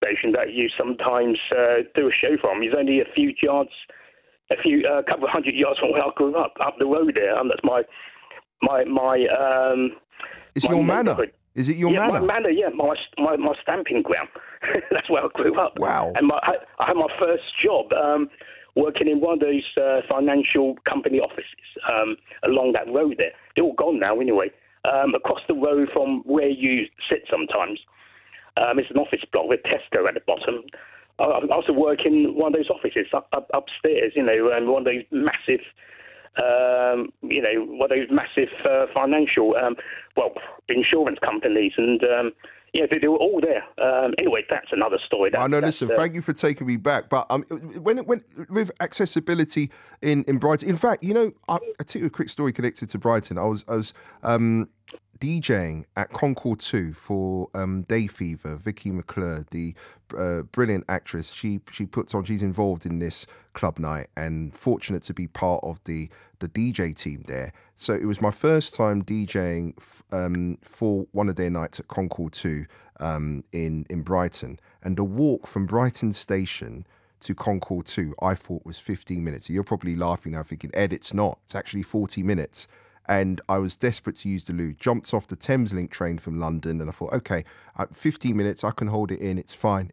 station that you sometimes do a show from. It's only a couple of hundred yards from where I grew up the road there. That's my It's my your manor. neighborhood. Is it your manor? My manor, yeah, my stamping ground. That's where I grew up. Wow. And I had my first job working in one of those financial company offices along that road there. They're all gone now anyway. Across the road from where you sit sometimes, it's an office block with Tesco at the bottom. I also work in one of those offices upstairs, one of those massive, financial, insurance companies, and they were all there. Anyway, that's another story. Listen, thank you for taking me back. But when with accessibility in Brighton, in fact, I'll tell you a quick story connected to Brighton. I was DJing at Concord 2 for Day Fever. Vicky McClure, the brilliant actress, she's involved in this club night and fortunate to be part of the DJ team there. So it was my first time DJing for one of their nights at Concord 2 in Brighton. And the walk from Brighton Station to Concord 2, I thought was 15 minutes. So you're probably laughing now thinking, Ed, it's not. It's actually 40 minutes. And I was desperate to use the loo. Jumped off the Thameslink train from London, and I thought, okay, 15 minutes, I can hold it in. It's fine.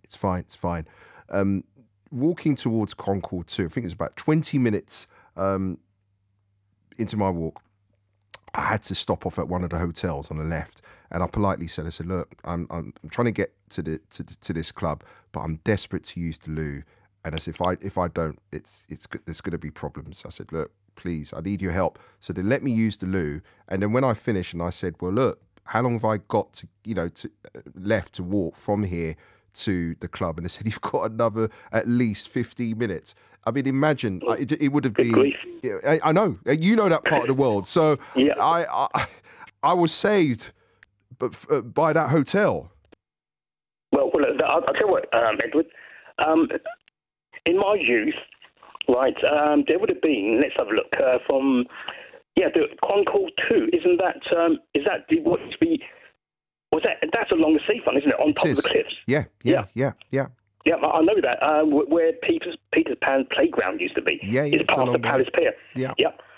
Walking towards Concord 2, I think it was about 20 minutes into my walk, I had to stop off at one of the hotels on the left, and I politely said, look, I'm trying to get to this club, but I'm desperate to use the loo. And I said, if I don't, there's going to be problems. I said, look, please, I need your help. So they let me use the loo. And then when I finished and I said, well, look, how long have I got left to walk from here to the club? And they said, you've got another at least 15 minutes. I mean, imagine, it would have been, I know, you know that part of the world. So yeah. I was saved by that hotel. Well, I'll tell you what, Edward, in my youth, right, there would have been, let's have a look, the Concord 2, isn't that, that's along the seafront, isn't it, on top of the cliffs? Yeah. Yeah, I know that, where Peter Pan Playground used to be. Yeah. It's past the Palace Pier. Yeah.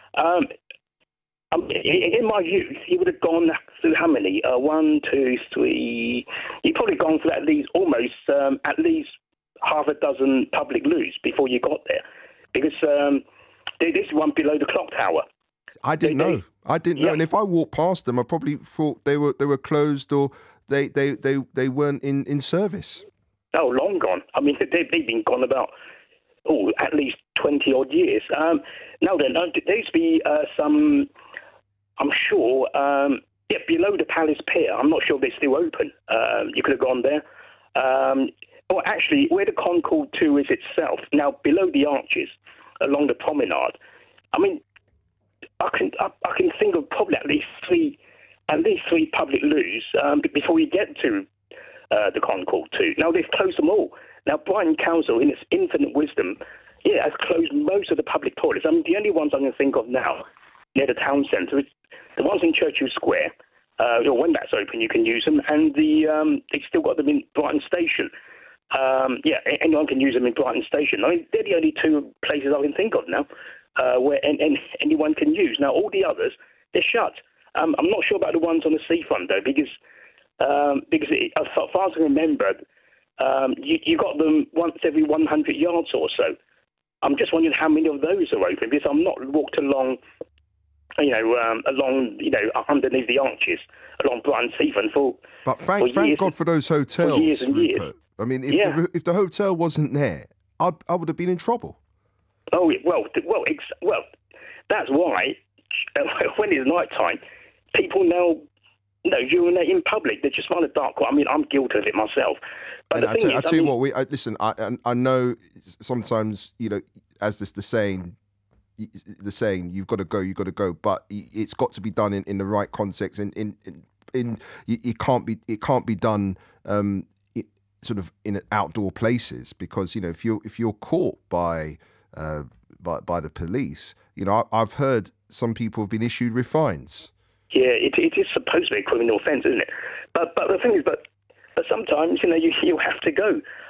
In my youth, you would have gone through how many? 1, 2, 3, you've probably gone through at least half a dozen public loos before you got there. Because this one below the clock tower. I didn't know. And if I walked past them, I probably thought they were closed or they weren't in service. Oh, long gone. I mean, they've been gone about at least 20 odd years. There used to be some. I'm sure. Below the Palace Pier. I'm not sure if they're still open. You could have gone there. Or actually, where the Concord 2 is itself, now below the arches, along the promenade, I mean, I can think of probably at least three public loos before you get to the Concord 2. Now, they've closed them all. Now, Brighton Council, in its infinite wisdom, has closed most of the public toilets. I mean, the only ones I can think of now near the town centre is the ones in Churchill Square. When that's open, you can use them, and they've still got them in Brighton Station. Anyone can use them in Brighton Station. I mean, they're the only two places I can think of now where anyone can use. Now, all the others, they're shut. I'm not sure about the ones on the seafront, though, because as far as I remember, you got them once every 100 yards or so. I'm just wondering how many of those are open, because I'm not walked along, underneath the arches along Brighton Seafront But thank God for those hotels, for years and Rupert. years. I mean, if the hotel wasn't there, I would have been in trouble. Oh, well, that's why when it's night time, people now urinate in public. They just find a dark. I mean, I'm guilty of it myself. But I tell you what, listen. I know sometimes, as the saying, you've got to go, but it's got to be done in the right context. It can't be done sort of in outdoor places, because if you're caught by the police, I've heard some people have been issued with fines. Yeah, it is supposed to be a criminal offence, isn't it? But the thing is, but sometimes you have to go.